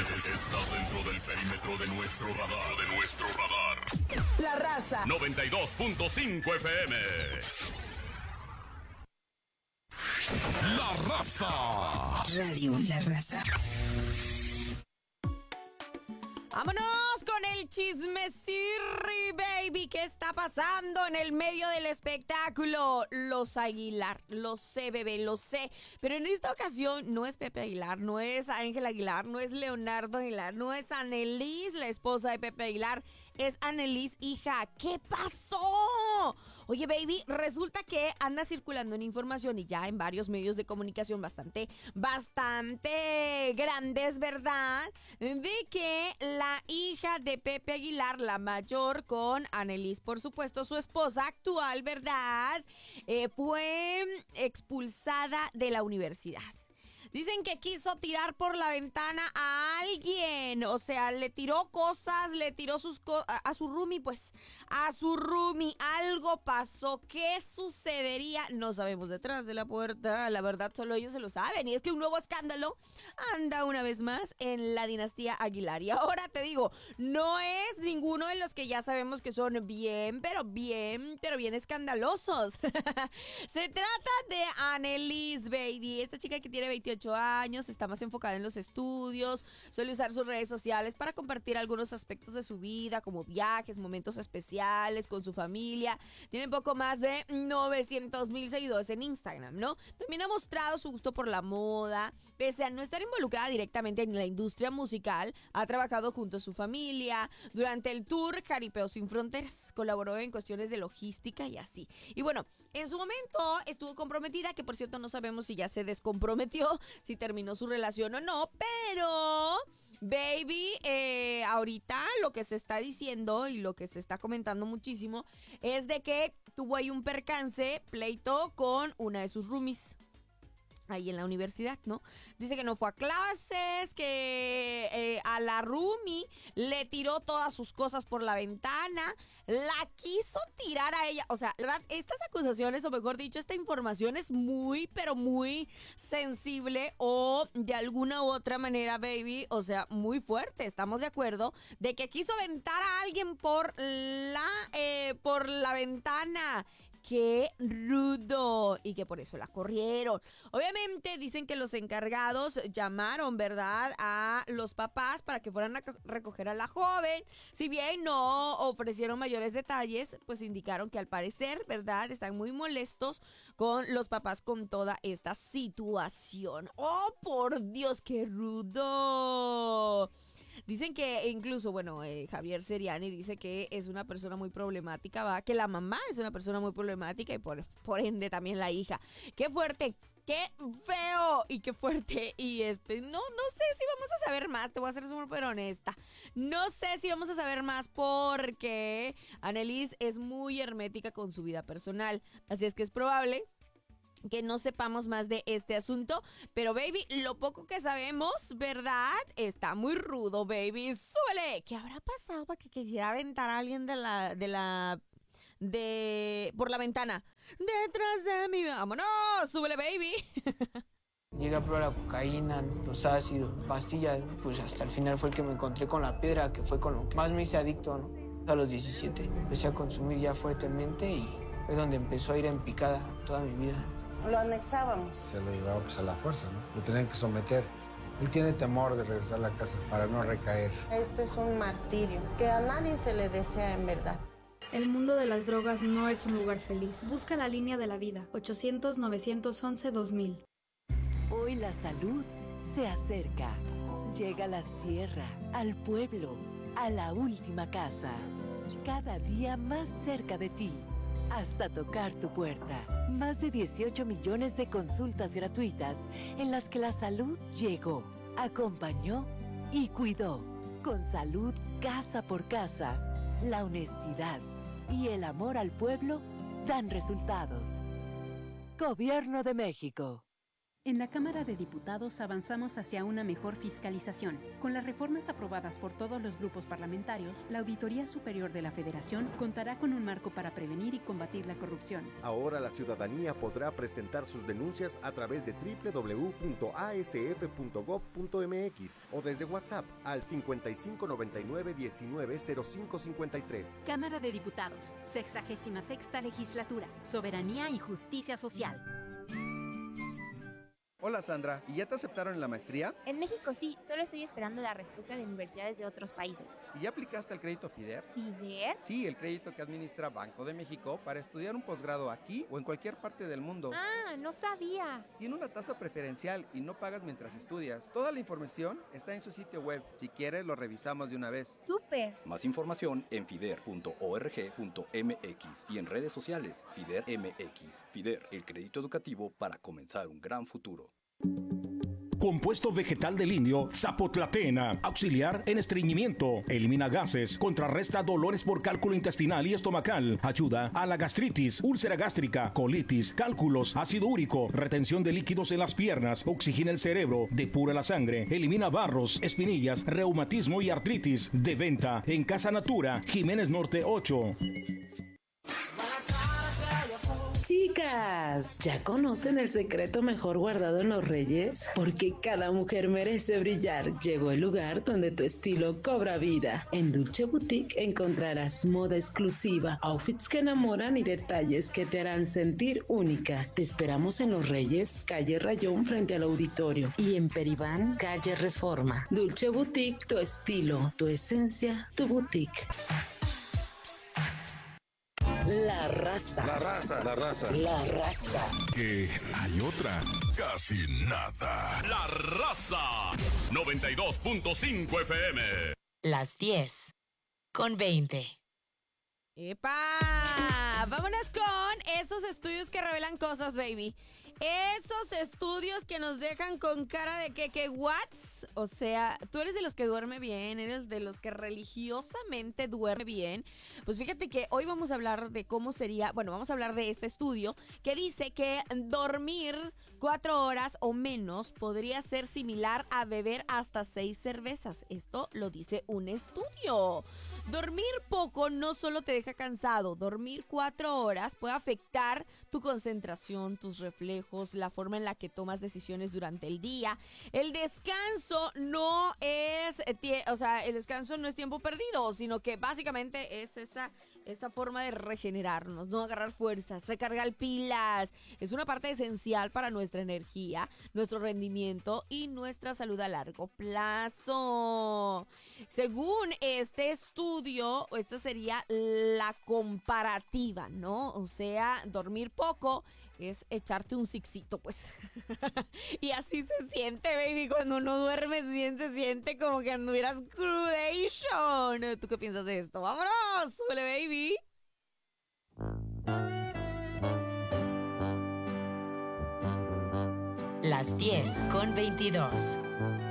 Estás dentro del perímetro de nuestro radar. La Raza 92.5 FM. La Raza. Radio La Raza. Vámonos con el chismecirri, baby. ¿Qué está pasando en el medio del espectáculo? Los Aguilar, lo sé, bebé, lo sé. Pero en esta ocasión no es Pepe Aguilar, no es Ángel Aguilar, no es Leonardo Aguilar, no es Annelise, la esposa de Pepe Aguilar. Es Annelise, hija. ¿Qué pasó? Oye, baby, resulta que anda circulando una información y ya en varios medios de comunicación bastante grandes, ¿verdad? De que la hija de Pepe Aguilar, la mayor, con Annelise, por supuesto, su esposa actual, ¿verdad? Fue expulsada de la universidad. Dicen que quiso tirar por la ventana a alguien. O sea, le tiró cosas, le tiró sus cosas a su roomie, pues. A su roomie. Algo pasó. ¿Qué sucedería? No sabemos detrás de la puerta. La verdad, solo ellos se lo saben. Y es que un nuevo escándalo anda una vez más en la dinastía Aguilar. Y ahora te digo, no es ninguno de los que ya sabemos que son bien escandalosos. Se trata de Annelise, baby. Esta chica que tiene 28 años, está más enfocada en los estudios, suele usar sus redes sociales para compartir algunos aspectos de su vida, como viajes, momentos especiales con su familia. Tiene poco más de 900,000 seguidores en Instagram, ¿no? También ha mostrado su gusto por la moda. Pese a no estar involucrada directamente en la industria musical, ha trabajado junto a su familia. Durante el tour Jaripeo Sin Fronteras, colaboró en cuestiones de logística y así. Y bueno, en su momento estuvo comprometida, que por cierto no sabemos si ya se descomprometió, si terminó su relación o no, pero baby, ahorita lo que se está diciendo y lo que se está comentando muchísimo es de que tuvo ahí un percance, pleito con una de sus roomies ahí en la universidad, ¿no? Dice que no fue a clases, que a la roomie le tiró todas sus cosas por la ventana, la quiso tirar a ella. O sea, la verdad, estas acusaciones, o mejor dicho, esta información es muy, pero muy sensible o de alguna u otra manera, baby, o sea, muy fuerte. Estamos de acuerdo de que quiso aventar a alguien por la ventana. ¡Qué rudo! Y que por eso la corrieron. Obviamente dicen que los encargados llamaron, ¿verdad?, a los papás para que fueran a recoger a la joven. Si bien no ofrecieron mayores detalles, pues indicaron que al parecer, ¿verdad?, están muy molestos con los papás con toda esta situación. ¡Oh, por Dios, qué rudo! Dicen que incluso, bueno, Javier Seriani dice que es una persona muy problemática, ¿va? Que la mamá es una persona muy problemática y por ende también la hija. ¡Qué fuerte! ¡Qué feo! Y qué fuerte. Y no sé si vamos a saber más, te voy a ser súper honesta. No sé si vamos a saber más porque Annelise es muy hermética con su vida personal. Así es que es probable que no sepamos más de este asunto, pero baby, lo poco que sabemos, ¿verdad? Está muy rudo, baby. ¡Súbele! ¿Qué habrá pasado para que quisiera aventar a alguien por la ventana? Detrás de mí. ¡Vámonos! ¡Súbele, baby! Llegué a probar la cocaína, los ácidos, pastillas, pues hasta el final fue el que me encontré con la piedra, que fue con lo que más me hice adicto, ¿no? A los 17 empecé a consumir ya fuertemente y fue donde empezó a ir en picada toda mi vida. Lo anexábamos. Se lo llevaba pues a la fuerza, ¿no? Lo tenían que someter. Él tiene temor de regresar a la casa para no recaer. Esto es un martirio que a nadie se le desea en verdad. El mundo de las drogas no es un lugar feliz. Busca la línea de la vida, 800-911-2000. Hoy la salud se acerca. Llega a la sierra, al pueblo, a la última casa. Cada día más cerca de ti. Hasta tocar tu puerta. Más de 18 millones de consultas gratuitas en las que la salud llegó, acompañó y cuidó. Con salud casa por casa, la honestidad y el amor al pueblo dan resultados. Gobierno de México. En la Cámara de Diputados avanzamos hacia una mejor fiscalización. Con las reformas aprobadas por todos los grupos parlamentarios, la Auditoría Superior de la Federación contará con un marco para prevenir y combatir la corrupción. Ahora la ciudadanía podrá presentar sus denuncias a través de www.asf.gov.mx o desde WhatsApp al 5599-190553. Cámara de Diputados, 66ª Legislatura, Soberanía y Justicia Social. Hola Sandra, ¿y ya te aceptaron en la maestría? En México sí, solo estoy esperando la respuesta de universidades de otros países. ¿Y ya aplicaste al crédito FIDER? ¿FIDER? Sí, el crédito que administra Banco de México para estudiar un posgrado aquí o en cualquier parte del mundo. Ah, no sabía. Tiene una tasa preferencial y no pagas mientras estudias. Toda la información está en su sitio web. Si quieres, lo revisamos de una vez. ¡Súper! Más información en fider.org.mx y en redes sociales FIDER MX. FIDER, el crédito educativo para comenzar un gran futuro. Compuesto vegetal del indio Zapotlatena, auxiliar en estreñimiento, elimina gases, contrarresta dolores por cálculo intestinal y estomacal, ayuda a la gastritis, úlcera gástrica, colitis, cálculos, ácido úrico, retención de líquidos en las piernas, oxigena el cerebro, depura la sangre, elimina barros, espinillas, reumatismo y artritis. De venta en Casa Natura, Jiménez Norte 8. Chicas, ¿ya conocen el secreto mejor guardado en los Reyes? Porque cada mujer merece brillar. Llegó el lugar donde tu estilo cobra vida. En Dulce Boutique encontrarás moda exclusiva, outfits que enamoran y detalles que te harán sentir única. Te esperamos en Los Reyes, calle Rayón frente al auditorio, y en Peribán, calle Reforma. Dulce Boutique, tu estilo, tu esencia, tu boutique. La raza. La raza. La raza. La raza. Que hay otra. Casi nada. La raza. 92.5 FM. Las 10:20. ¡Epa! Vámonos con esos estudios que revelan cosas, baby. Esos estudios que nos dejan con cara de que whats. O sea, tú eres de los que duerme bien, eres de los que religiosamente duerme bien. Pues fíjate que hoy vamos a hablar de cómo sería, vamos a hablar de este estudio que dice que dormir 4 horas o menos podría ser similar a beber hasta 6 cervezas. Esto lo dice un estudio. Dormir poco no solo te deja cansado, dormir 4 horas puede afectar tu concentración, tus reflejos, la forma en la que tomas decisiones durante el día. El descanso no es, el descanso no es tiempo perdido, sino que básicamente es esa forma de regenerarnos, no agarrar fuerzas, recargar pilas. Es una parte esencial para nuestra energía, nuestro rendimiento y nuestra salud a largo plazo. Según este estudio, esta sería la comparativa, ¿no? O sea, dormir poco es echarte un sixito, pues. Y así se siente, baby, cuando uno duerme bien, se siente como que anduvieras crudation. ¿Tú qué piensas de esto? ¡Vámonos! ¡Súbele, baby! Las 10:22.